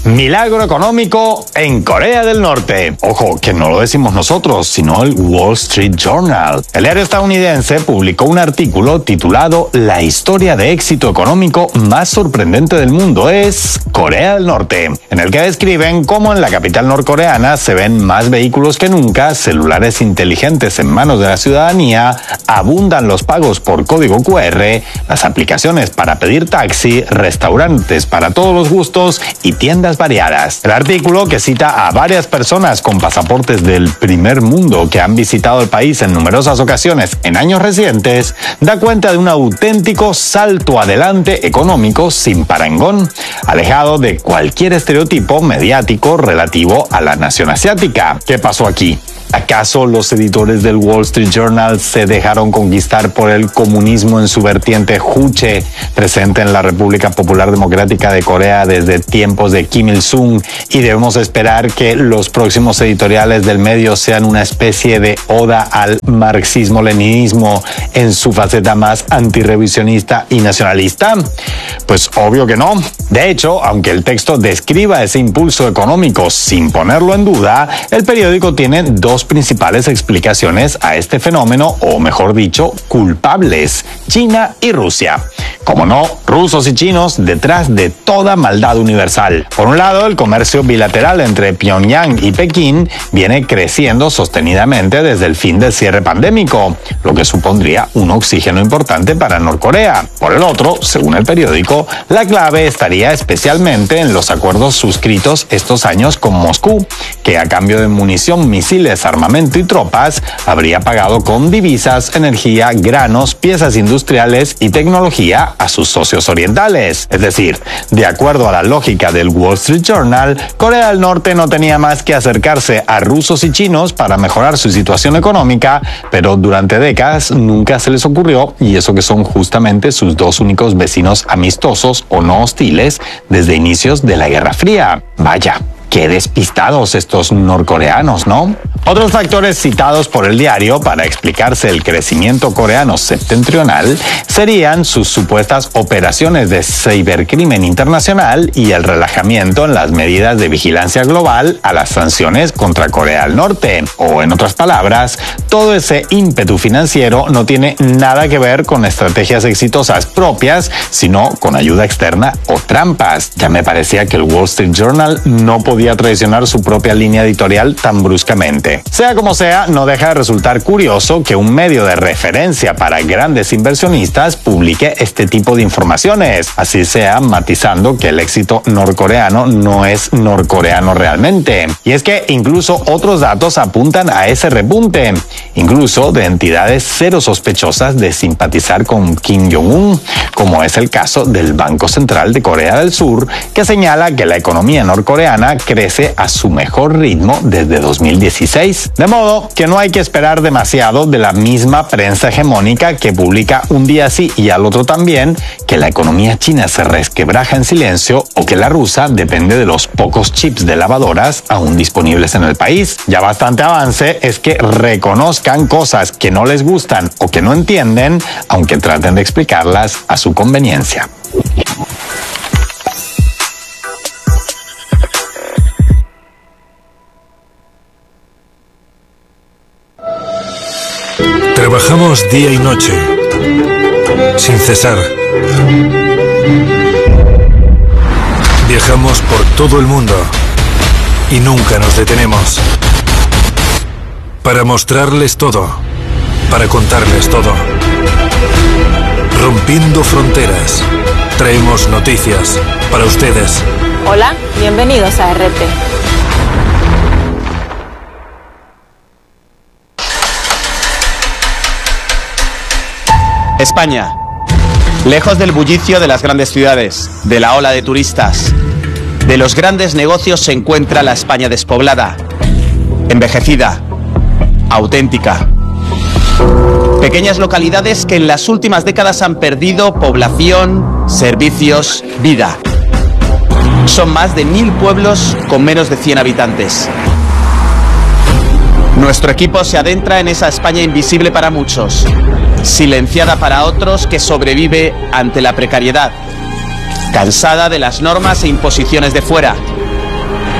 Milagro económico en Corea del Norte. Ojo, que no lo decimos nosotros, sino el Wall Street Journal. El diario estadounidense publicó un artículo titulado "La historia de éxito económico más sorprendente del mundo es Corea del Norte", en el que describen cómo en la capital norcoreana se ven más vehículos que nunca, celulares inteligentes en manos de la ciudadanía, abundan los pagos por código QR, las aplicaciones para pedir taxi, restaurantes para todos los gustos y tiendas variadas. El artículo, que cita a varias personas con pasaportes del primer mundo que han visitado el país en numerosas ocasiones en años recientes, da cuenta de un auténtico salto adelante económico sin parangón, alejado de cualquier estereotipo mediático relativo a la nación asiática. ¿Qué pasó aquí? ¿Acaso los editores del Wall Street Journal se dejaron conquistar por el comunismo en su vertiente juche, presente en la República Popular Democrática de Corea desde tiempos de Kim Il-sung, y debemos esperar que los próximos editoriales del medio sean una especie de oda al marxismo-leninismo en su faceta más antirrevisionista y nacionalista? Pues obvio que no. De hecho, aunque el texto describa ese impulso económico sin ponerlo en duda, el periódico tiene dos principales explicaciones a este fenómeno, o mejor dicho, culpables: China y Rusia. Como no, rusos y chinos detrás de toda maldad universal. Por un lado, el comercio bilateral entre Pyongyang y Pekín viene creciendo sostenidamente desde el fin del cierre pandémico, lo que supondría un oxígeno importante para Norcorea. Por el otro, según el periódico, la clave estaría especialmente en los acuerdos suscritos estos años con Moscú, que a cambio de munición, misiles, armamento y tropas, habría pagado con divisas, energía, granos, piezas industriales y tecnología a sus socios orientales. Es decir, de acuerdo a la lógica del Wall Street Journal, Corea del Norte no tenía más que acercarse a rusos y chinos para mejorar su situación económica, pero durante décadas nunca se les ocurrió, y eso que son justamente sus dos únicos vecinos amistosos o no hostiles desde inicios de la Guerra Fría. Vaya, qué despistados estos norcoreanos, ¿no? Otros factores citados por el diario para explicarse el crecimiento coreano septentrional serían sus supuestas operaciones de cibercrimen internacional y el relajamiento en las medidas de vigilancia global a las sanciones contra Corea del Norte. O, en otras palabras, todo ese ímpetu financiero no tiene nada que ver con estrategias exitosas propias, sino con ayuda externa o trampas. Ya me parecía que el Wall Street Journal no podía traicionar su propia línea editorial tan bruscamente. Sea como sea, no deja de resultar curioso que un medio de referencia para grandes inversionistas publique este tipo de informaciones, así sea matizando que el éxito norcoreano no es norcoreano realmente. Y es que incluso otros datos apuntan a ese repunte, incluso de entidades cero sospechosas de simpatizar con Kim Jong-un, como es el caso del Banco Central de Corea del Sur, que señala que la economía norcoreana crece a su mejor ritmo desde 2016. De modo que no hay que esperar demasiado de la misma prensa hegemónica que publica un día sí y al otro también que la economía china se resquebraja en silencio, o que la rusa depende de los pocos chips de lavadoras aún disponibles en el país. Ya bastante avance es que reconozcan cosas que no les gustan o que no entienden, aunque traten de explicarlas a su conveniencia. Trabajamos día y noche, sin cesar. Viajamos por todo el mundo y nunca nos detenemos. Para mostrarles todo, para contarles todo. Rompiendo fronteras, traemos noticias para ustedes. Hola, bienvenidos a RT. España, lejos del bullicio de las grandes ciudades, de la ola de turistas, de los grandes negocios, se encuentra la España despoblada, envejecida, auténtica. Pequeñas localidades que en las últimas décadas han perdido población, servicios, vida. Son más de 1000 pueblos con menos de 100 habitantes. Nuestro equipo se adentra en esa España invisible para muchos, silenciada para otros, que sobrevive ante la precariedad, cansada de las normas e imposiciones de fuera,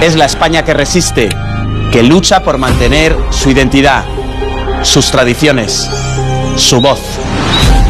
Es la España que resiste, que lucha por mantener su identidad, sus tradiciones, su voz.